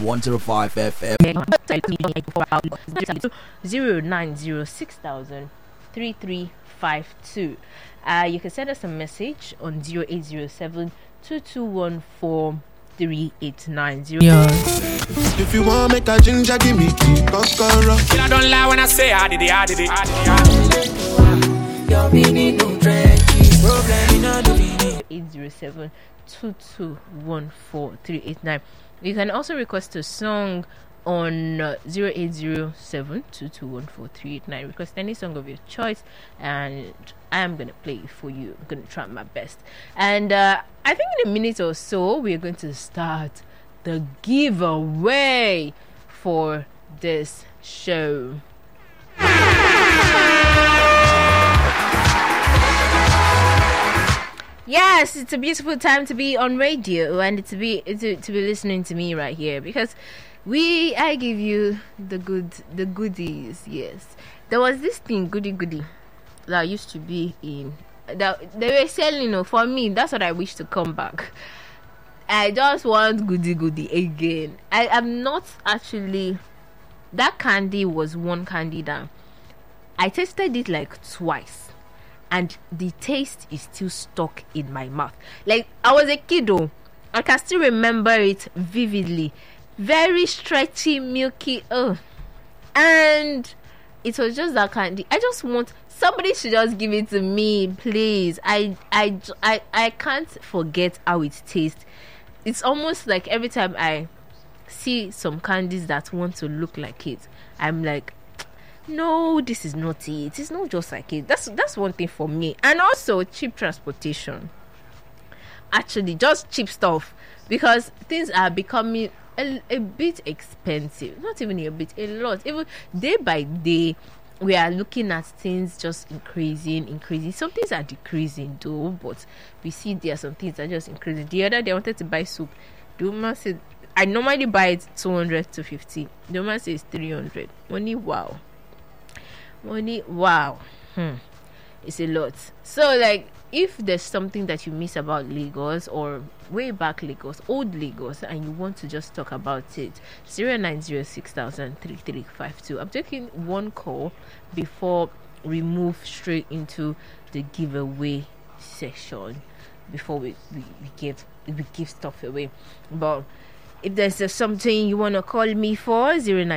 105 FM. 0906,03352. You can send us a message on 0807 2214 If you want make a ginger, give me key, kokoro. I don't lie when I say I did it. Your meaning no trendy. Problem in all the meaning. 807 2214 You can also request a song on 0807 2214 Request any song of your choice, and I am gonna play it for you. I'm gonna try my best. And I think in a minute or so we're going to start the giveaway for this show. Yes, it's a beautiful time to be on radio and to be listening to me right here, because I give you the goodies. Yes, there was this thing goody that used to be in that they were selling. For me, that's what I wish to come back. I just want goody again. I am not actually. That candy was one candy that I tasted it like twice, and the taste is still stuck in my mouth. Like I was a kiddo, I can still remember it vividly. Very stretchy, milky, and it was just that candy. I just want somebody should just give it to me, please. I can't forget how it tastes. It's almost like every time I see some candies that want to look like it, I'm like, no, this is not it. It's not just like it. That's one thing for me. And also cheap transportation. Actually, just cheap stuff, because things are becoming a bit expensive. Not even a bit, a lot. Even day by day, we are looking at things just increasing. Some things are decreasing though, but we see there are some things that are just increasing. The other day I wanted to buy soup. The woman said I normally buy it 200 to 50. The woman says 300. Money, wow. It's a lot. So like, if there's something that you miss about Lagos, or way back Lagos, old Lagos, and you want to just talk about it, 0906,03352. I'm taking one call before we move straight into the giveaway session, before we give stuff away. But if there's something you want to call me for,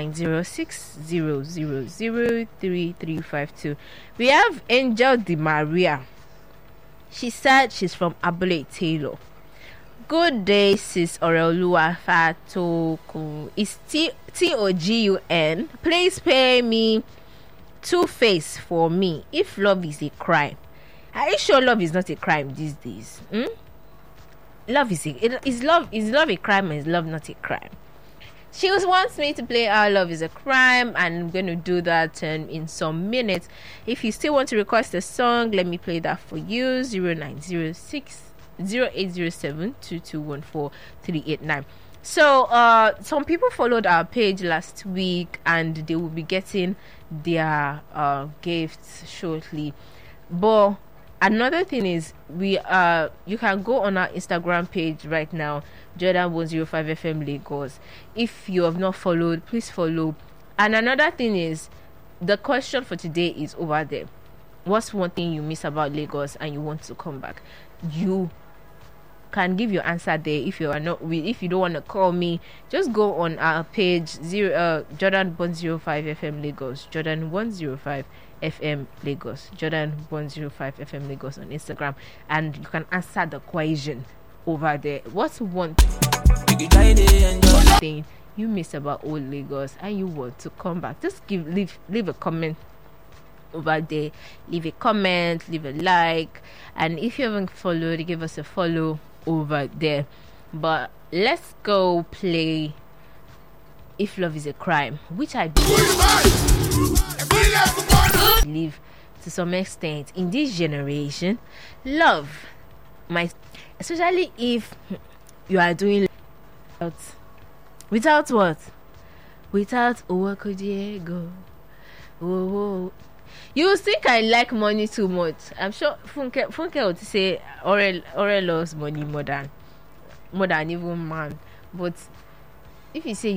0906-000-3352. We have Angel Di Maria. She said she's from Abule Taylor. Good day, sis Orelua Fatoku. It's Togun. Please pay me Two-Face for me. If love is a crime. Are you sure love is not a crime these days? Love is love a crime, or is love not a crime? She wants me to play Our Love is a Crime, and I'm going to do that in some minutes. If you still want to request a song, let me play that for you. 0906-0807-2214-389. So some people followed our page last week, and they will be getting their gifts shortly. But another thing is, you can go on our Instagram page right now, Jordan 105 FM Lagos. If you have not followed, please follow. And another thing is, the question for today is over there. What's one thing you miss about Lagos and you want to come back? You can give your answer there. If you don't want to call me, just go on our page, Jordan 105 FM Lagos, Jordan 105 FM Lagos, Jordan 105 FM Lagos on Instagram, and you can answer the question over there. What's one thing you miss about old Lagos and you want to come back? Just leave a comment over there. Leave a comment, leave a like, and if you haven't followed, give us a follow over there. But let's go play If Love is a Crime, which I believe to some extent in this generation, love might, especially if you are doing without what? Without Owakodiego. Oh, you think I like money too much? I'm sure Funke would say Ore loves money more than even man. But if you say